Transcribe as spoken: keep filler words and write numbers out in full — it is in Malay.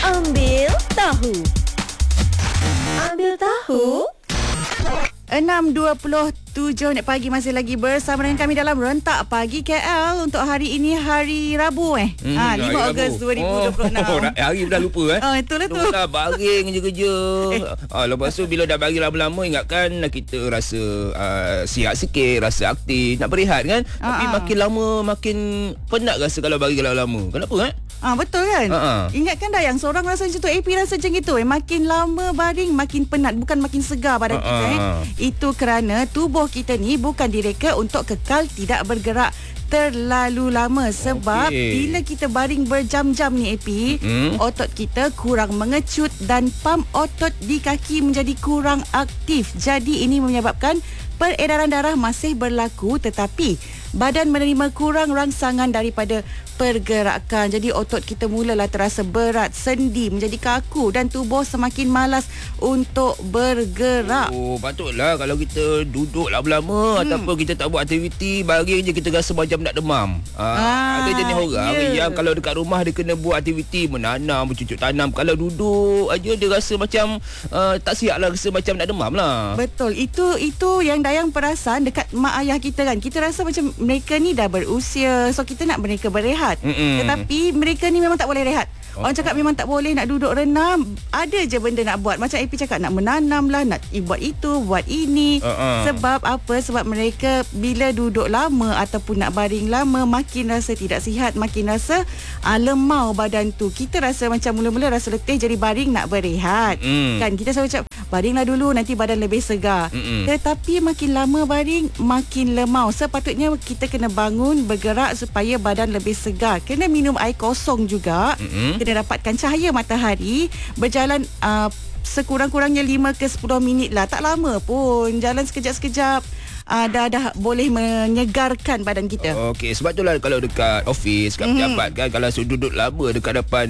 Ambil tahu. Ambil tahu. enam dua puluh tujuh minit pagi masih lagi bersama dengan kami dalam Rentak Pagi K L untuk hari ini hari Rabu eh. Hmm, ha lima Ogos dua ribu dua puluh enam. Oh, hari dah lupa eh. Oh, itulah tu. Dah baring je kerja. Eh. Ah, lepas tu bila dah baring lama-lama ingatkan kita rasa uh, sihat sikit, rasa aktif, nak berehat kan. Uh-huh. Tapi makin lama makin penat rasa kalau baring lama-lama. Kenapa eh? Ah betul kan? Uh-huh. Ingatkan dah yang seorang rasa macam tu, A P rasa macam itu eh. Makin lama baring makin penat, bukan makin segar badan uh-huh. kita eh. Itu kerana tubuh kita ni bukan direka untuk kekal tidak bergerak terlalu lama. Sebab okay. bila kita baring berjam-jam ni A P, mm-hmm. otot kita kurang mengecut dan pam otot di kaki menjadi kurang aktif. Jadi ini menyebabkan peredaran darah masih berlaku tetapi badan menerima kurang rangsangan daripada pergerakan. Jadi otot kita mulalah terasa berat, sendi menjadi kaku dan tubuh semakin malas untuk bergerak. Oh, patutlah kalau kita duduk lama-lama hmm. ataupun kita tak buat aktiviti, baring je kita rasa macam nak demam. Ha, ah, ada jenis orang yeah. yang kalau dekat rumah dia kena buat aktiviti, menanam, bercucuk tanam. Kalau duduk aja dia rasa macam uh, tak siap lah, rasa macam nak demam lah. Betul. Itu itu yang Dayang perasan dekat mak ayah kita kan. Kita rasa macam mereka ni dah berusia, so kita nak mereka berehat. Mm-mm. Tetapi mereka ni memang tak boleh rehat. Oh. Orang cakap memang tak boleh nak duduk renam. Ada je benda nak buat. Macam A P cakap nak menanam lah, nak buat itu, buat ini. Uh-uh. Sebab apa? Sebab mereka bila duduk lama ataupun nak baring lama, makin rasa tidak sihat, makin rasa uh, lemau badan tu. Kita rasa macam mula-mula rasa letih, jadi baring nak berehat. Mm. Kan kita selalu cakap baringlah dulu nanti badan lebih segar. Mm-mm. Tetapi makin lama baring makin lemau. Sepatutnya kita kena bangun, bergerak supaya badan lebih segar. Kena minum air kosong juga. Mm-mm. Kena dapatkan cahaya matahari, berjalan uh, sekurang-kurangnya lima ke sepuluh minit lah. Tak lama pun, jalan sekejap-sekejap uh, dah dah boleh menyegarkan badan kita. Okey, sebab itulah kalau dekat office, kat pejabat mm. kan, kalau duduk lama dekat depan